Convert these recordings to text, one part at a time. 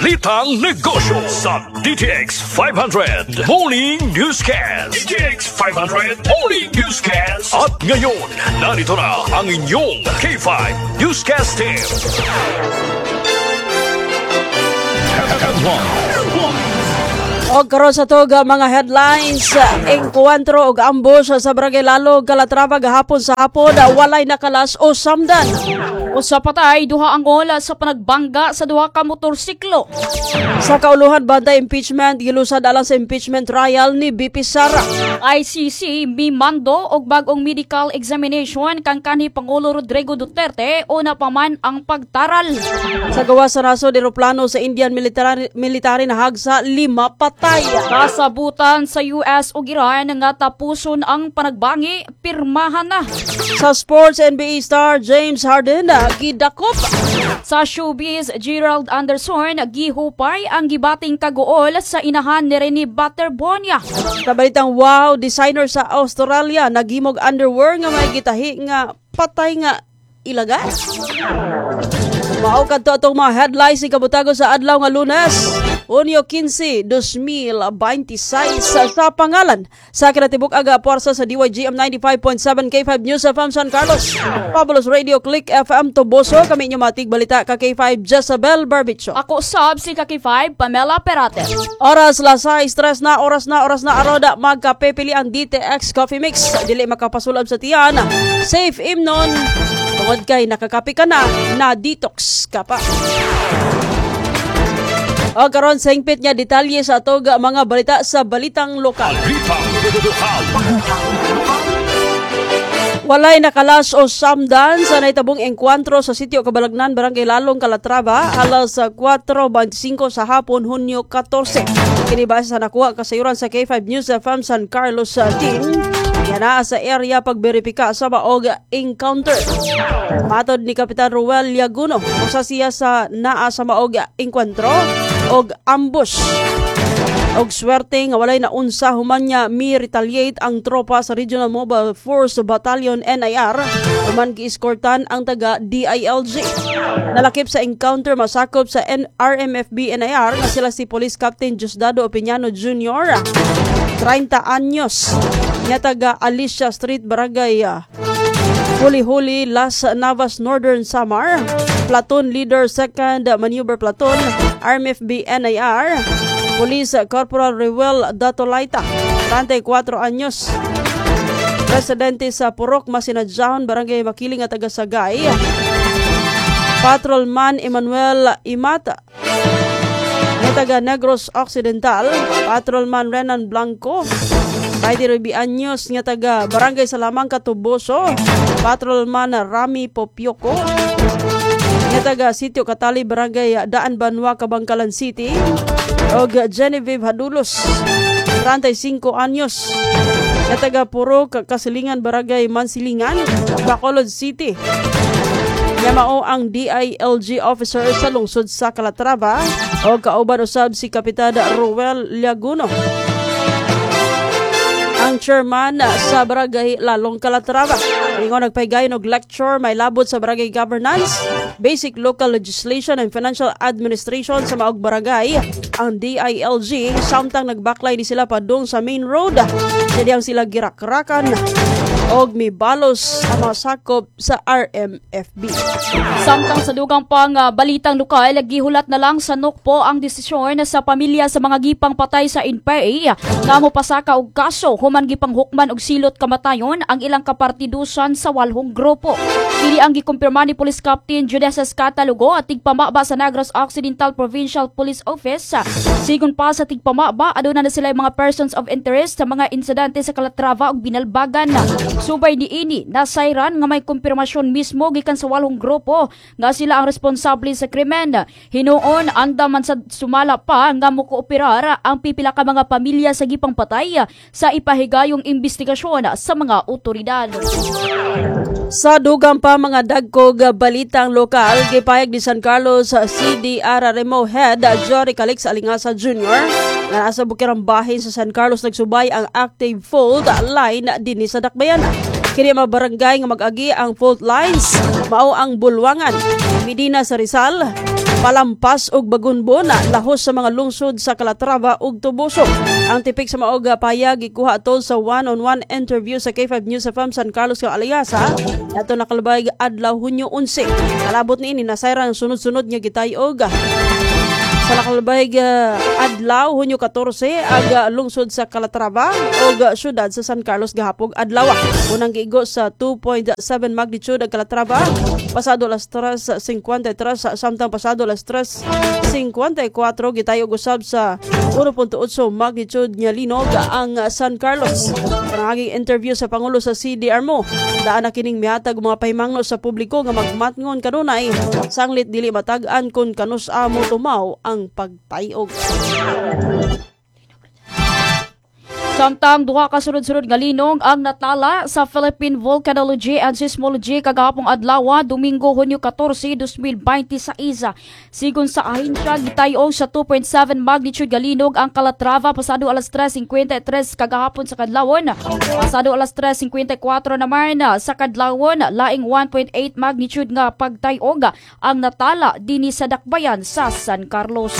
Balitang Negosyo sa DTX 500 Morning Newscast. DTX 500 Morning Newscast. At ngayon, narito na ang inyong K5 Newscast Team. O karon sa toga mga headlines, engkwentro og ambush sa Barangay Lalog, Calatrava gahapon sa hapon, walay nakalas o samdan. Usa patay, duha angol sa panagbangga sa duha ka motorsiklo. Sa kauluhan banda impeachment, gilusad alang sa impeachment trial ni BP Sara. ICC mimando og bag-ong medical examination kang kanhi Pangulo Rodrigo Duterte una pa man ang pagtaral. Sa gawas sa nasod eroplano sa Indian military na hagsa 5 patay. Kasabutan sa US ug Iran nga tapuson ang panagbangi, pirmahan na. Sa sports, NBA star James Harden gidakop. Sa showbiz, Gerald Anderson gihupay ang gibating kagool sa inahan ni Rene Butterbonia. Sa balitang wow, designer sa Australia nagimog underwear nga may gitahi nga patay nga ilagas. Mao kadto atong mga headlines ni kabutago sa adlaw nga Lunes, Hunyo 15, 2026 sa pangalan sa kinatibuk aga puwersa sa DYGM 95.7 K5 News FM San Carlos, Fabulos Radio Click FM Toboso. Kami inyo matig balita ka K5 Jezabel Barbicho. Ako sab si K5 Pamela Perate. Oras lasay, stress na oras na aroda magkapepili ang DTX Coffee Mix. Dili makapasulab sa tiyan. Safe imnon. Tungod kay nakakapi ka na detox ka pa. O karon sa hingpit niya detalye sa atog mga balita sa balitang lokal. Walay nakalas o samdan sa naitabong engkwentro sa sitio Kabalagnan, Barangay Lalong, Calatrava, alas 4:25 sa hapon, Hunyo 14. Kini base sa nakuha kasayuran sa K5 News FM San Carlos team. Yana sa area pagberipika sa maog encounter. Matod ni Kapitan Ruel Llaguno, usa siya sa naa sa maog enkwentro og ambush. Og swerte nga walay na unsa human niya mi-retaliate ang tropa sa Regional Mobile Force Battalion NIR human gi-escortan ang taga DILG. Nalakip sa encounter masakop sa RMFB NIR nga sila si Police Captain Diosdado Opiñano Jr., 30 anyos, nga taga Alicia Street, Barangay Huli-Huli, Las Navas, Northern Samar. Platoon Leader 2nd Maneuver Platoon, RMFB NIR, Police Corporal Rewel Datolaita, 34 anyos. Residente sa Purok, Masinadjahon, Barangay Makiling at taga Sagay. Patrolman Emmanuel Imata, taga Negros Occidental. Patrolman Renan Blanco, 29 anyos, nga taga Barangay Salamang, Catuboso. Patrolman Rami Popioko, nga taga Sitio Katali, Barangay Daan Banwa, Kabangkalan City. Og Genevieve Hadulos, 35 anyos, nga taga Purok, Kasilingan, Barangay Mansilingan, Bacolod City. Mao ang DILG officer sa lungsod sa Calatrava o kauban usab si Kapitan Ruel Llaguno, ang chairman sa Barangay Lalong, Calatrava. Ingon nagpaygayon og lecture may labot sa barangay governance, basic local legislation and financial administration sa maog barangay ang DILG. Samtang nagbaklay ni sila padung sa main road, jadi ang sila girak-rakan og mibalos ang mga sakop sa RMFB. Samtang sa dugang pang balitang lokal, gihulat na lang sa NUCPO ang desisyon sa pamilya sa mga gipang patay sa NPA nga mopasaka og kaso human gipang hukman og silot kamatayon ang ilang kapartidusan sa walhong grupo. Dili ang gikumpirma ni Police Captain Judeses Catalugo at tigpamaba sa Negros Occidental Provincial Police Office. Sigon pa sa tigpamaba, aduna na sila mga persons of interest sa mga insidente sa Calatrava ug Binalbagan. Subay diini nasayran nga may kumpirmasyon mismo gikan sa walhong grupo nga sila ang responsable sa krimen. Hinuon andam man sa sumala pa nga mokooperar ang pipila ka mga pamilya sa gipang patay sa ipahigayong investigasyon sa mga otoridad. Sa dugang pa mga dagkog balitang lokal, gipayag ni San Carlos CDR Remo Head Jory Calix Alingasa Jr. na nasa bukirang bahin sa San Carlos nagsubay ang active fault line din sa Dakbayan. Kini mga barangay nga mag-agi ang fault lines mao ang Bulwangan, Medina sa Rizal, palampas og Bagunbon lahos sa mga lungsod sa Calatrava ug Tubuso. Ang tipik sa maog payag gikuha tol sa one-on-one interview sa K5 News FM San Carlos kang Aliasa. Ato nakalabay adlaw Hunyo 11. Kalabot niini nasayran sunod-sunod nga gitayog. Sa nakalabay adlaw Hunyo 14 ag lungsod sa Calatrava ug syudad sa San Carlos gahapog adlaw. Unang giigo sa 2.7 magnitude ang Calatrava pasado alas 3:53 samtang pasado alas 3:54 gitayog usab sa 1.8 magnitude nga linog ang San Carlos. Panaging interview sa Pangulo sa CDRMO daan na kining mihatag mga pahimangno sa publiko nga magmatngon kanunay sanglit dili matag-an kun kanus amo tumaw ang pagpayog. Samtang duha ka sunod-sunod nga linog ang natala sa Philippine Volcanology and Seismology kagahapong adlaw Domingo Hunyo 14, 2026. Sigon sa ahensya gitayog sa 2.7 magnitude nga linog ang Calatrava pasado alas 3:53 kagahapon sa kadlawon. Pasado alas 3:54 naman sa kadlawon laing 1.8 magnitude nga pagtayog ang natala dinhi sa dakbayan sa San Carlos.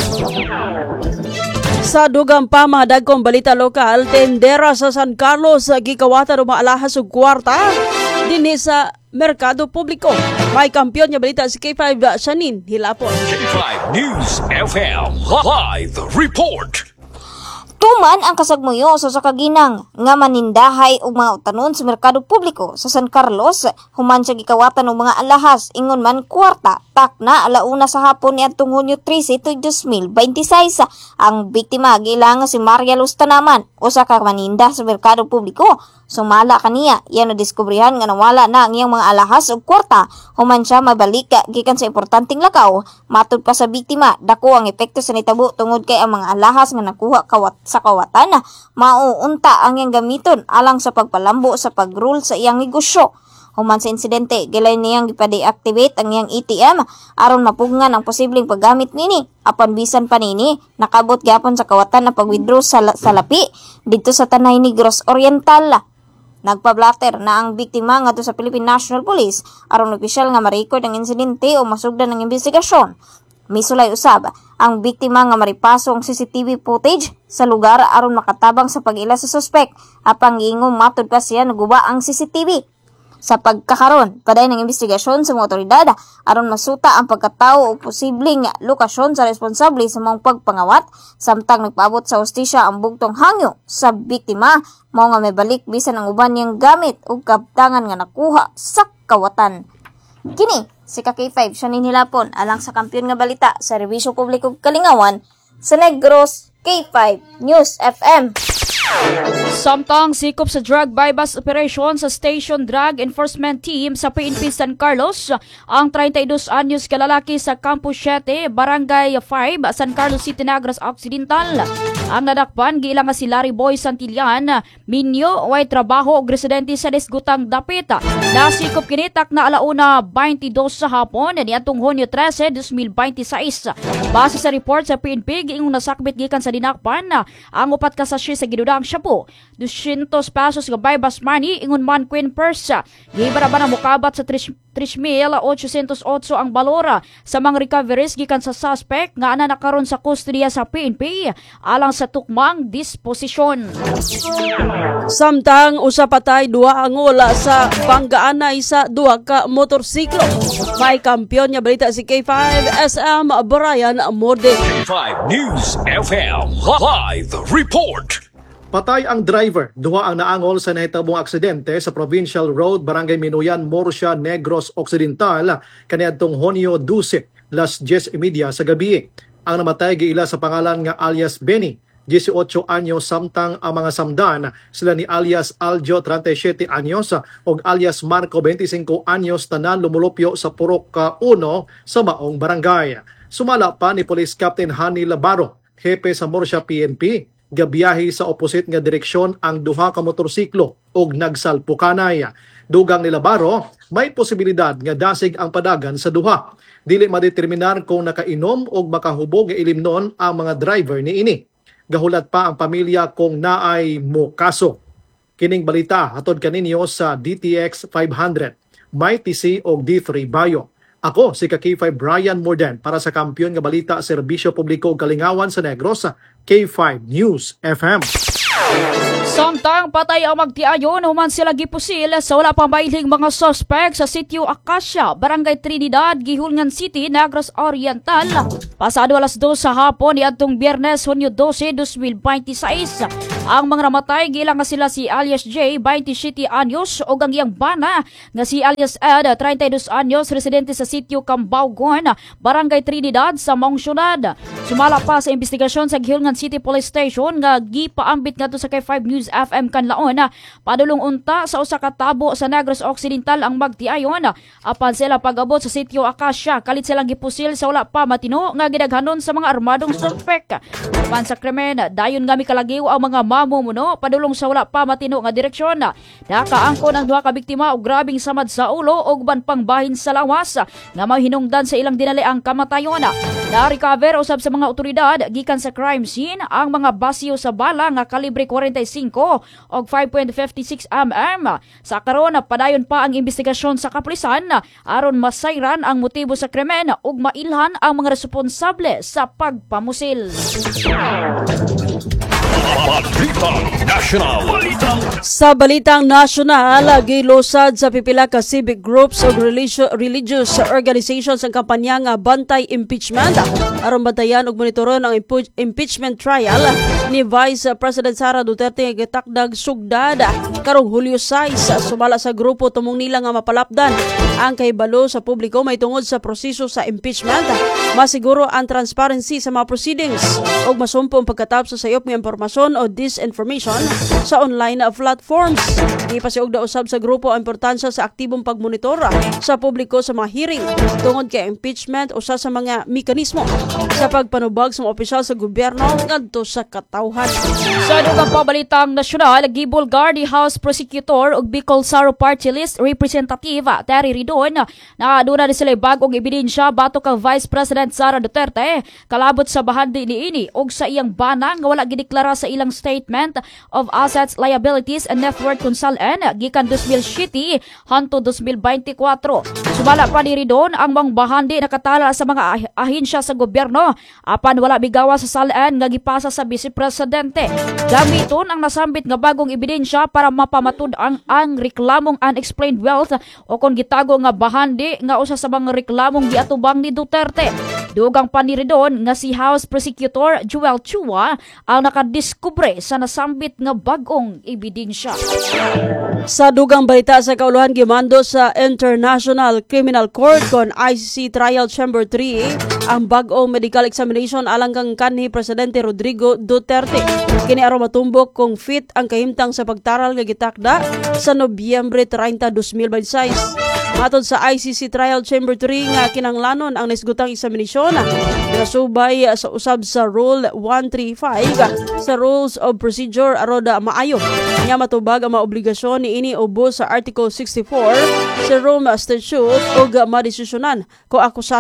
Sa dugang pa mga dagkong balita lokal, tendera sa San Carlos gikawatan og maalahas og kwarta dinhi sa merkado publiko. May kampiyon nga balita si K5 Shanin Hilapon. K5 News FM Live Report. Tuman ang kasagmuyo sa kaginang nga manindahay og mga utanon sa merkado publiko sa San Carlos human sa gikawatan og mga alahas ingon man kwarta takna alauna sa hapon niadtong Hunyo 13, 2026. Ang biktima gilang si Maria Luz Tanaman usa ka maninda sa merkado publiko. Sumala kaniya iya na diskubrihan nga nawala na ang iyang mga alahas ug kwarta human siya mabalik gikan sa importanteng lakaw. Matud pa sa biktima dako ang epekto sa nitabo tungod kay ang mga alahas nga nakuha sa kawatan mauunta ang iyang gamiton alang sa pagpalambo sa pagrule sa iyang negosyo. Human sa insidente, gilay niyang gipa-deactivate ang iyang ATM aron mapugngan ang posibleng paggamit nini. Apan bisan pa nini, nakabot gyapon sa kawatan na pag-withdraw sa lapi dito sa Tanay Negros Oriental. Nagpa-blatter na ang biktima ngadto sa Philippine National Police aron opisyal nga ma-record ang insidente o masugdan ng investigasyon. Misulay usab ang biktima nga maripaso ang CCTV footage sa lugar aron makatabang sa pag-ila sa suspek. Apang giingong matud pa siya naguba ang CCTV. Sa pagkakaron, paday ng investigasyon sa mga otoridad aron masuta ang pagkatao o posibleng lokasyon sa responsable sa mga pagpangawat samtang nagpaabot sa hustisya ang bugtong hangyo sa biktima mao nga may balik bisan ang uban niyang gamit ug kabtangan nga nakuha sa kawatan. Kini si K5 Shanin Hilapon alang sa kampiyon nga balita sa Rebisyo Publiko Kalingawan sa Negros K5 News FM. Samtang sikop sa drug bypass operation sa Station Drug Enforcement Team sa PNP San Carlos, ang 32 anyos kalalaki sa Campus 7, Barangay 5, San Carlos City, Negros Occidental. Ang nadakpan giilang nga si Larry Boy Santillan, minyo, way trabaho og residente sa Desgutang Dapit. Nasikop kinitak na alauna 22 sa hapon niadtong Hunyo 13, 2026. Base sa report sa PNP, giingong nasakbit gikan sa dinakpan ang upat ka sachet sa gidudang shampoo. 200 pesos nga bypass money ingon man Queen Purse. Gibara ba na mukabat sa 3,808 ang balora sa mga recoveries gikan sa suspect nga ana nakaron sa kustodiya sa PNP alang sa tukmang disposisyon. Samtang usa patay duha angol sa panggaanay sa duha ka motorsiklo. May kampiyon nga balita si K5 SM Brian Morde. K5 News FM Live Report. Patay ang driver. Duha ang naangol sa nahitabong aksidente sa Provincial Road, Barangay Minuyan, Morsia, Negros Occidental, kaniadtong Hunyo 12, las 10:30 sa gabi. Ang namatay giila sa pangalan nga alias Benny, 18 anyos, samtang ang mga samdan sila ni alias Aljo, 37 anyos, ug alias Marco, 25 anyos, tanan lumulupyo sa Purok 1 sa maong barangay. Sumala pa ni Police Captain Hani Labaro, hepe sa Morsia PNP, gabiyahe sa opposite nga direksyon ang duha ka motorsiklo ug nagsalpukanay. Dugang ni Labaro, may posibilidad nga dasig ang padagan sa duha. Dili madeterminar kung nakainom o makahubog nga ilimnon ang mga driver ni ini. Gahulat pa ang pamilya kung naay mo kaso. Kining balita hatod kaninyo sa DTX 500, may TC o D3 Bayo. Ako si K5 Brian Morden para sa Kampiyon nga Balita, Serbisyo Publiko ug Kalingawan sa Negros, K5 News FM. Samtang patay ang magtiayon, human sila gipusil sa wala pang mailing mga suspect sa sitio Acacia, Barangay Trinidad, Gihulngan City, Negros Oriental. Pasado alas 2 sa hapon niadtong Biyernes, Hunyo 12, 2026. Ang mga namatay gilang nga sila si alias J, 27 anyos, o ang iyang bana nga si alias Ed, 32 anyos, residente sa sitio Cambaugon, Barangay Trinidad sa Maong Syudad. Sumala pa sa investigasyon sa Gihulngan City Police Station nga gipaambit ngadto sa K5 News FM kanlaon padulong unta sa usa ka tabo sa Negros Occidental ang magtiayon. Apan sila pag-abot sa sitio Acacia, kalit silang gipusil sa wala pa matino nga gidaghanon sa mga armadong suspect. Apan sa krimen, dayon nga mikalagiw ang mga mamumuno padulong sa wala pa matino nga direksyon. Nakaangko ng duha ka biktima og grabing samad sa ulo ug ban pang bahin sa lawas nga mahinungdan sa ilang dinali ang kamatayon. Na-recover usab sa mga otoridad gikan sa crime scene ang mga basyo sa bala nga kalibre 45 o 5.56 mm. Sa karon padayon pa ang investigasyon sa kapulisan aron masayran ang motibo sa krimen ug mailhan ang mga responsable sa pagpamusil. Sa balitang nasyonal, gilusad sa pipila ka civic groups o religious organizations ang kampanya nga bantay impeachment aron bantayan ug monitoron ang impeachment trial ni Vice President Sara Duterte nga gitakdag sugdad karong Hulyo 6. Sumala sa grupo tumong nila nga mapalapdan ang kahibalo sa publiko may tungod sa proseso sa impeachment, masiguro ang transparency sa mga proceedings ug masumpo ang pagkatap sa sayop nga impormasyon o disinformation sa online platforms. Ipasiug daw usab sa grupo ang importansya sa aktibong pagmonitor sa publiko sa mga hearing tungod kay impeachment usa sa mga mekanismo sa pagpanubag sa mga opisyal sa gobyerno ngadto sa katawhan. Sa dugang pabalitang nasyonal, gibulgar ni House Prosecutor ug Bicol Saro Party List Representative Terry Ridon na aduna ni sila bagong ebidensya batok kang Vice President Sara Duterte kalabot sa bahandi niini ug sa iyang bana nga wala gideklara sa ilang Statement of Assets, Liabilities and Net Worth kung saan gikan 2007 hanto 2024. Sumala pa ni Ridon ang mga bahandi nakatala sa mga ahensya sa gobyerno apan wala bigawa sa salaan nga gipasa sa Vice Presidente. Gamiton ang nasambit nga bagong ebidensya para mapamatud ang reklamong unexplained wealth o kung gitago nga bahandi nga usa sa mga reklamong giatubang ni Duterte. Dugang pa ni Ridon nga si House Prosecutor Joel Chua ang nakadiskubre sa nasambit nga bagong ebidensya. Sa dugang balita sa kauluhan gimando sa International Criminal Court kon ICC Trial Chamber 3 ang bagong medical examination alang kang kanhi Presidente Rodrigo Duterte. Kini aron matumbok kung fit ang kahimtang sa pagtaral nga gitakda sa Nobyembre 30, 2026. Matod sa ICC Trial Chamber 3 nga kinanglanon ang nisgutang examinasyon nasubay sa usab sa Rule 135 sa Rules of Procedure aron maayo nga matubag ang mga obligasyon niini ubos sa Article 64 sa Rome Statute ug madesisyonan kung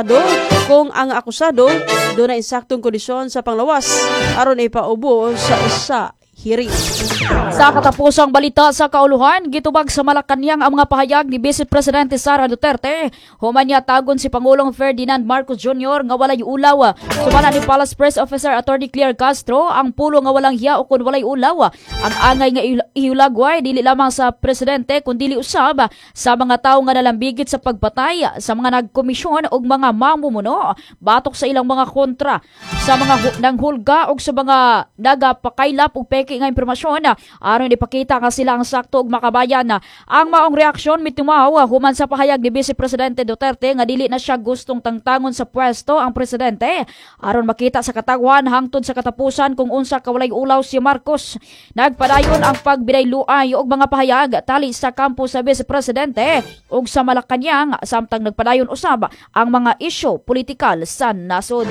ang akusado doon na insaktong kondisyon sa panglawas aron ipaubos sa isa hearing. Sa katapusang balita sa kauluhan, gitubag sa Malacañang ang mga pahayag ni Vice Presidente Sara Duterte. Human niya tagon si Pangulong Ferdinand Marcos Jr. nga walay ulaw. Sumala ni Palace Press Officer Attorney Claire Castro, ang pulo nga walang hiya o kun walay ulaw. Ang angay nga ihulagway dili lamang sa presidente kundi usab sa mga tawo nga nalambigit sa pagpatay sa mga nagkomisyon og mga mamumuno batok sa ilang mga kontra sa mga nanghulga og sa mga nagapakaylap og peke nga impormasyon aron ipakita nga sila ang sakto ug makabayan. Ang maong reaksyon mitumaw human sa pahayag ni Vice Presidente Duterte nga dili na siya gustong tangtangon sa pwesto ang presidente aron makita sa katagwan hangtod sa katapusan kung unsa kawalay ulaw si Marcos. Nagpadayon ang pagbidayluay og mga pahayag tali sa kampo sa Vice Presidente ug sa Malacañang samtang nagpadayon usab ang mga isyu politikal sa nasod.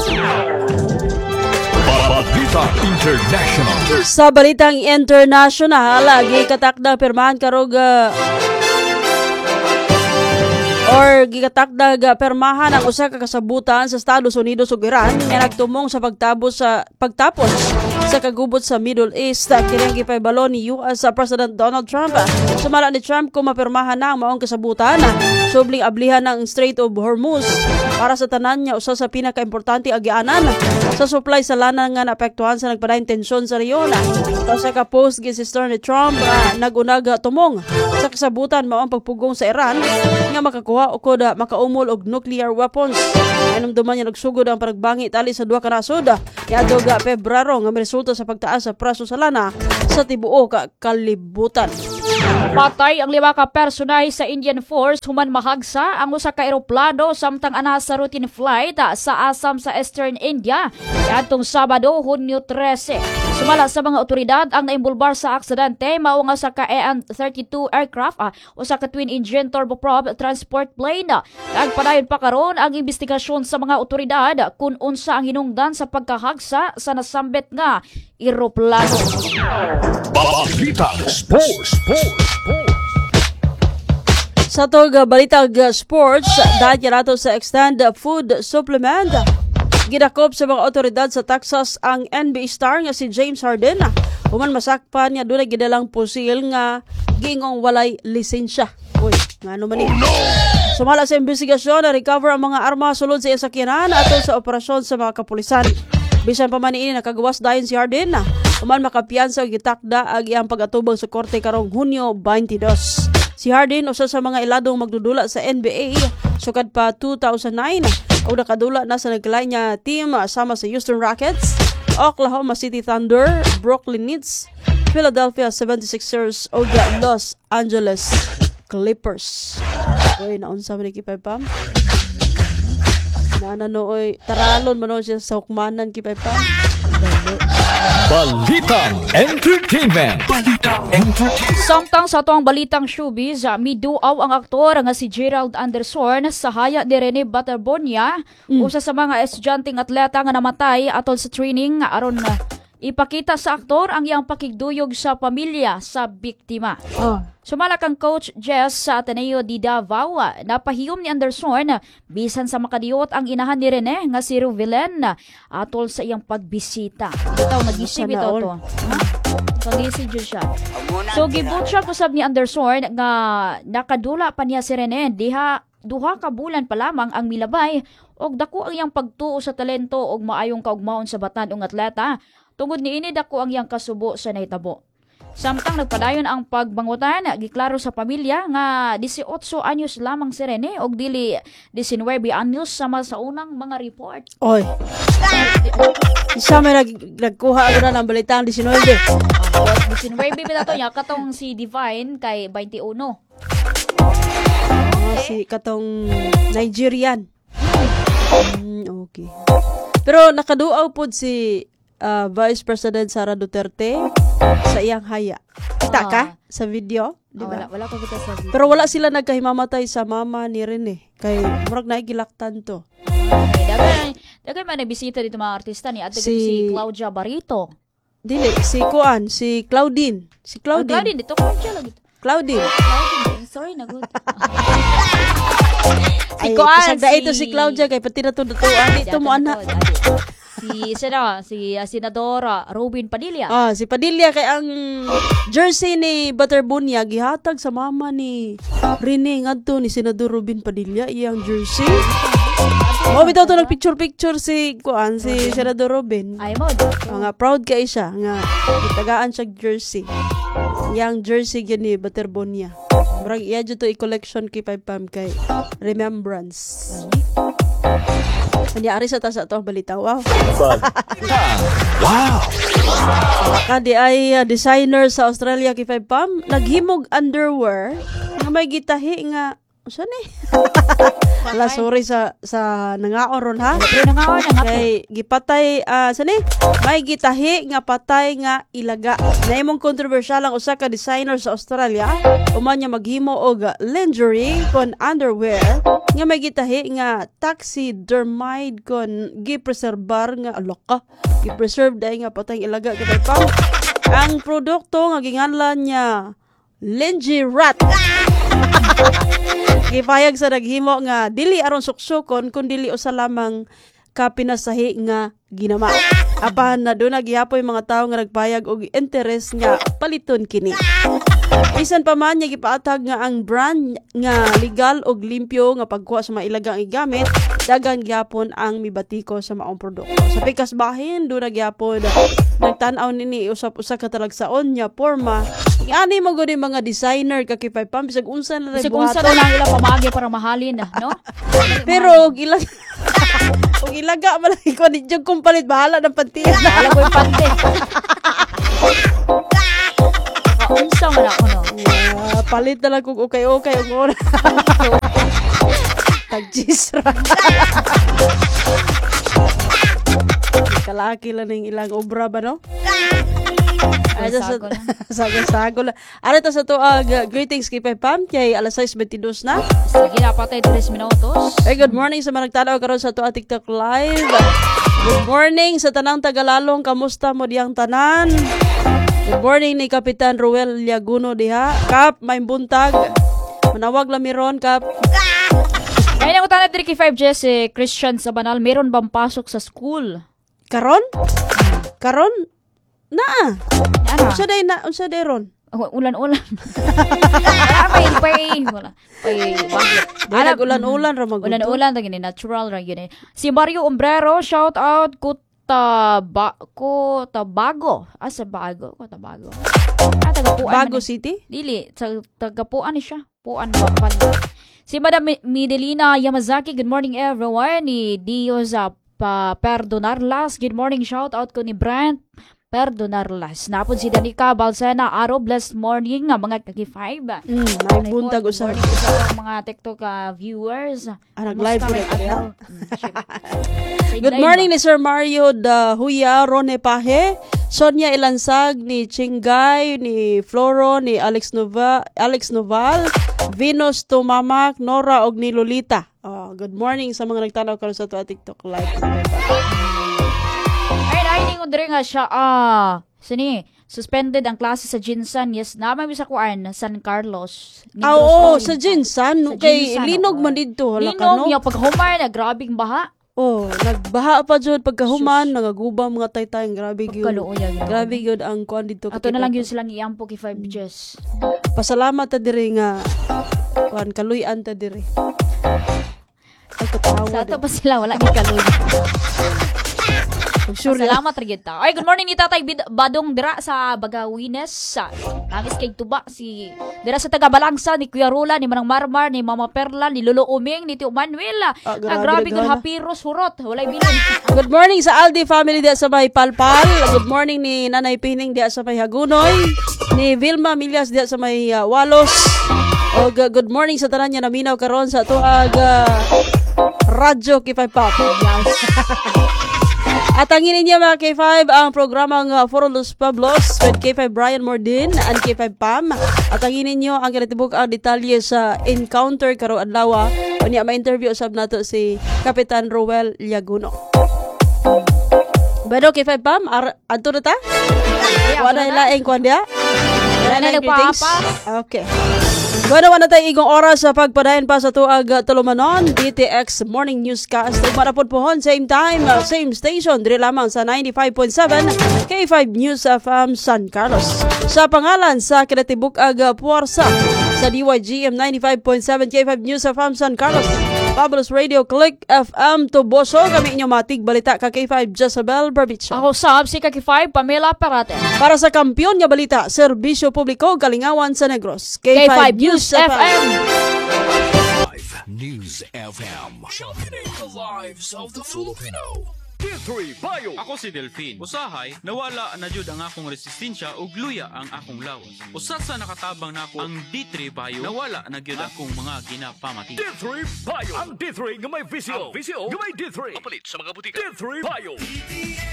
Balita International. Sa balitang international, lagi katakdang pirmahan karog or gigatakdag permahan ang usa ka kasabutan sa Estados Unidos ug Iran nga nagtumong sa pagtapos sa kagubot sa Middle East. Kini ang gipaybalo ni US President Donald Trump. Sumala ni Trump kung mapirmahan na ang maong kasabutan subling ablihan ng Strait of Hormuz para sa tanan niya usa sa pinakaimportante agianan sa supply sa lana nga naapektuhan sa nagpadayong tensyon sa rehiyon. Sa ka post gi sister ni Trump nagunag tumong sa kasabutan mao ang pagpugong sa Iran nga makakuha o kuda makaumol og nuclear weapons. Anong duman niya nagsugod ang paragbangi tali sa duha ka nasod niadtong Pebrero nga resulta sa pagtaas sa preso sa lana sa tibuok kalibutan. Patay ang 5 ka personay sa Indian Force human mahagsa ang usa ka eroplano samtang ana sa routine flight sa Assam sa Eastern India niadtong Sabado, Hunyo 13. Sumala sa mga otoridad ang naimbulbar sa aksidente mao nga sa ka AN-32 aircraft usa ka twin-engine turboprop transport plane. Nagpadayon pa karon ang investigasyon sa mga otoridad kung unsa ang hinungdan sa pagkahagsa sa nasambit nga eroplano. Balitang Sports. Sa tog balitang sports, dahil nato sa extend food supplement, gidakop sa mga otoridad sa Texas ang NBA star nga si James Harden. Human masakpan niya doon ay gidalang pusil nga gingong walay lisensya. Uy, nga ano man Sumala sa investigasyon na recover ang mga arma sulod sa sakyanan atol sa operasyon sa mga kapulisan. Bisan pa man ini nakagawas dayon si Harden human makapiyansa og gitakda ag iyang pag-atubang sa korte karong Hunyo 22. Si Harden usa sa mga iladong magdudula sa NBA sukad pa 2009 o nakadula na sa nagkalain niya team sama sa Houston Rockets, Oklahoma City Thunder, Brooklyn Nets, Philadelphia 76ers o Los Angeles Clippers. Uy, naunsa man ni Kipay Pam? Nananoy, taralon manon siya sa hukmanan Kipay Pam. Balitang Entertainment. Samtang sa tuang balitang showbiz, miduaw ang aktor nga si Gerald Anderson sa haya ni Rene Baterbonia, usa sa mga estudyanteng atleta nga namatay atol sa training aron ipakita sa aktor ang iyang pakigduyog sa pamilya sa biktima. Sumala kang Coach Jess sa Ateneo de Davao, napahiyom ni Anderson bisan sa makadiot ang inahan ni Rene nga si Ruvilen atol sa iyang pagbisita. Ito, nag-isip ito to. Pag-isip dyan siya. So, gibot siya kusab ni Anderson nga nakadula pa niya si Rene duha ka bulan pa lamang ang milabay og dako ang iyang pagtuo sa talento og maayong kaugmaon sa batan-ong atleta. Tungod niini dako ang iyang kasubo sa nahitabo. Samtang nagpadayon ang pagbangutan, giklaro sa pamilya nga 18 anyos lamang si Rene og dili 19 anyos sama sa unang mga report. Oy. Isa may nagkuha agad ng balitang 19. 19 bitato niya katong si Divine kay 21. Si katong Nigerian. Okay. Pero nakaduaw pod si Vice President Sara Duterte sa iyang haya. Kita ka sa video? Diba? Wala ko kita sa video. Pero wala sila nagkahimamatay sa mama ni Rene. Kay murag naigilaktan to. Dagay man bisita dito mga artista ni adto si Claudia Barito. Dili, si Claudine. Si Claudine. Claudine dito ko siya lagi. Claudine. Sorry nagud. Si Kuan, ito si Claudia kay pati na to dito mo anak. Si Senadora Robin Padilla. Si Padilla kay ang jersey ni Butterbunya gihatag sa mama ni Rene ngadto ni Senador Robin Padilla iyang jersey. Mo bitaw to nagpicture si Senador Robin. Ay mo. Nga proud kay siya nga gitagaan siya jersey. Yang jersey gyud ni Butterbunya. Murag iya jud to i-collection kay Pam kay remembrance. Kanya ari sa tasa to balita. Wow. Kadi ay designer sa Australia kay Pam naghimog underwear nga may gitahi nga usa ni. Ala sorry sa nangaon ron ha. Kay gipatay sani may gitahi nga patay nga ilaga. Naimong kontrobersyal ang usa ka designer sa Australia uman niya maghimo og lingerie kon underwear nga may gitahi nga taxidermide kon gipreserbar nga aloka gipreserve dai nga patay ilaga kay Pam. Ang produkto nga ginganlan niya Lingerie Rat. Gipayag sa naghimo nga dili aron suksukon kun dili usa lamang ka pinasahi nga ginama. Apan na doon nagyapoy mga tao nga nagpayag og interes nga paliton kini. Bisan pa man niya gipaatag nga ang brand nga legal og limpyo nga pagkuha sa mga ilagang igamit, dagan gyapon ang mibatiko sa maong produkto. Sa pikas bahin doon nagyapon nagtan-aw nini usap-usa ka talagsaon nya porma. Ani mo gud mga designer ka kay pam bisag unsa na Kasi kung sa lang ila pamagi para mahalin, no? pero og ilang og ilaga man lang ko ni jud kung palit bahala ng pantiyan. Alam ko yung pante. Unsa man ako, no? Palit na lang kung okay-okay ang oras. Tagjisra. Kalaki lang ng ilang obra ba, no? Sago lang. Ano to sa greetings kay Pam kay alas 6:22 na. Sige na patay 3 minutos. Hey, good morning sa mga nagtanaw karon sa tuwa TikTok live. Good morning sa tanang Tagalalong, kamusta mo diyang tanan? Good morning ni Kapitan Ruel Liaguno diha. Kap, may buntag. Manawag lamiron, Kap. Ay nang utana diri kay 5 Jesse Christian sa Banal, meron bang pasok sa school? Karon? Karon? Na. Ano? Unsa day ron? Ulan-ulan. Wala pay. Wala. Pay. Alam ulan-ulan ra maguto. Ulan-ulan ta gini natural ra gini. Si Mario Umbrero, shout out ko Tabago. Sa Bago. Ko Tabago. Tagapuan. Bago City? Dili, tagapuan ni siya. Puan ba? Si Madam Midelina Yamazaki, good morning everyone. Ni Dioza Perdonarlas, good morning. Shout out ko ni Brent Perdonarlas. Napon si Danica Balsena, Aro, blessed morning nga mga kaki-5. May buntag usap. Mga TikTok viewers. Nag-live po na. Good morning ni Sir Mario Huya, Rone Pahe, Sonia Ilansag, ni Chingay, ni Floro, ni Alex Noval, Venus Tumamak, Nora og ni Lolita. Good morning sa mga nagtanaw karon sa TikTok live. Ay, ko diri nga siya, suspended ang klase sa Jinsan. Yes, naman sa kuan, San Carlos. Sa Jinsan. Kay linog man dito. Linog, yung paghumay na grabing baha. Nagbaha pa dyan pagkahuman, nagagubang mga taytay. Grabe yun. Kaluoyan. Grabe yun ang kuan dito. Ato na lang yun silang iampo kay 5 Jess. Pasalamat ta diri nga kuan kaluyan ta diri. Sa ato pa sila, wala ni kaluy. Sure salamat rin ta. Ay, good morning ni Tatay Badong dira sa Bagawines. Nangis kay tuba si dira sa Tagabalangsa ni Kuya Rula, ni Manang Marmar, ni Mama Perla, ni Lolo Uming, ni Tio Manuel. Grabe gud hapiros hurot. Walay bilan. Good morning sa Aldi family diya sa may Palpal. Good morning ni Nanay Pining diya sa may Hagunoy, ni Vilma Milias diya sa may Walos. Good morning sa tanan niya naminaw karon sa tuag Radyo K5 Pop. At anginin niya mga K5 ang programang For Los Pueblos with K5 Brian Mordin and K5 Pam. At anginin niyo ang kinatibuk ang detalye sa encounter karong adlaw o niya ma-interview usab nato si Kapitan Ruel Liaguno. Pero K5 Pam, adto na ta? Wala na laing kwan dia? Wala na greetings? Okay. Bueno, wala tayo igong oras sa pagpadayon pa sa tuag tulumanon. DTX Morning Newscast. Marapod pohon, same time, same station. Diri lamang sa 95.7 K5 News FM San Carlos. Sa pangalan sa kinatibuk puwersa sa DYGM 95.7 K5 News FM San Carlos. Fabulous Radio, Click FM Tuboso. Kami inyong matig balita ka K5 Jezebel Barbicho. Ako sab si K5 Pamela Parate. Para sa kampiyon nga balita, serbisyo publiko, Kalingawan sa Negros. K5 News FM. News FM. Championing the lives of the Filipino. D3 Bio. Ako si Delphine. Usahay, nawala na jud ang akong resistensya ug luya ang akong lawas. Usat sa nakatabang nako ang D3 Bio, nawala na gyud akong mga ginapamati. D3 Bio. Ang D3 nga may visio. Ang visio nga may D3. Kapalit sa mga butika. D3 Bio.